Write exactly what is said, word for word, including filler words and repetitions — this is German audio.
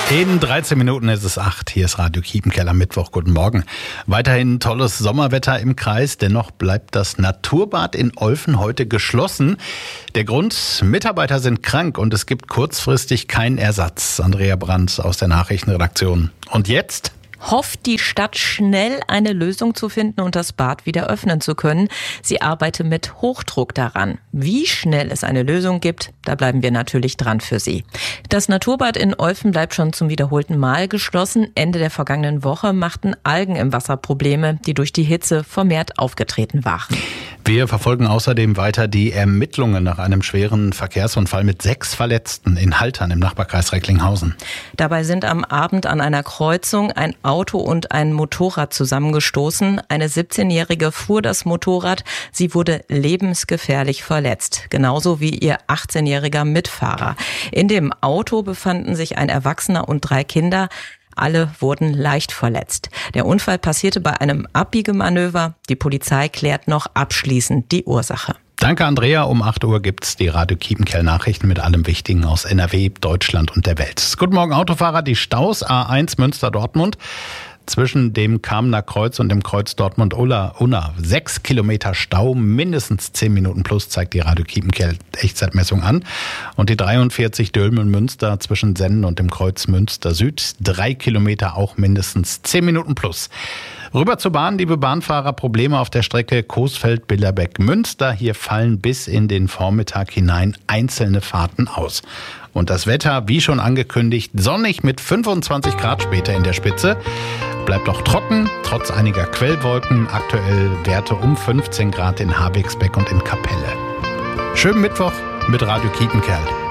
In dreizehn Minuten ist es acht. Hier ist Radio Kiepenkerl am Mittwoch. Guten Morgen. Weiterhin tolles Sommerwetter im Kreis. Dennoch bleibt das Naturbad in Olfen heute geschlossen. Der Grund: Mitarbeiter sind krank und es gibt kurzfristig keinen Ersatz. Andrea Brandt aus der Nachrichtenredaktion. Und jetzt? Hofft die Stadt schnell eine Lösung zu finden und das Bad wieder öffnen zu können. Sie arbeitet mit Hochdruck daran. Wie schnell es eine Lösung gibt, da bleiben wir natürlich dran für Sie. Das Naturbad in Olfen bleibt schon zum wiederholten Mal geschlossen. Ende der vergangenen Woche machten Algen im Wasser Probleme, die durch die Hitze vermehrt aufgetreten waren. Wir verfolgen außerdem weiter die Ermittlungen nach einem schweren Verkehrsunfall mit sechs Verletzten in Haltern im Nachbarkreis Recklinghausen. Dabei sind am Abend an einer Kreuzung ein Auto und ein Motorrad zusammengestoßen. Eine siebzehnjährige fuhr das Motorrad. Sie wurde lebensgefährlich verletzt, genauso wie ihr achtzehnjähriger Mitfahrer. In dem Auto befanden sich ein Erwachsener und drei Kinder. Alle wurden leicht verletzt. Der Unfall passierte bei einem Abbiegemanöver. Die Polizei klärt noch abschließend die Ursache. Danke, Andrea. Um acht Uhr gibt's die Radio Kiepenkerl Nachrichten mit allem Wichtigen aus N R W, Deutschland und der Welt. Guten Morgen, Autofahrer. Die Staus A eins Münster-Dortmund zwischen dem Kamener Kreuz und dem Kreuz Dortmund-Unna. Sechs Kilometer Stau, mindestens zehn Minuten plus, zeigt die Radio Kiepenkerl Echtzeitmessung an. Und die dreiundvierzig Dülmen-Münster zwischen Sennen und dem Kreuz Münster-Süd. Drei Kilometer, auch mindestens zehn Minuten plus. Rüber zur Bahn, liebe Bahnfahrer, Probleme auf der Strecke Coesfeld-Billerbeck-Münster. Hier fallen bis in den Vormittag hinein einzelne Fahrten aus. Und das Wetter, wie schon angekündigt, sonnig mit fünfundzwanzig Grad später in der Spitze. Bleibt auch trocken, trotz einiger Quellwolken. Aktuell Werte um fünfzehn Grad in Habixbeck und in Kapelle. Schönen Mittwoch mit Radio Kiepenkerl.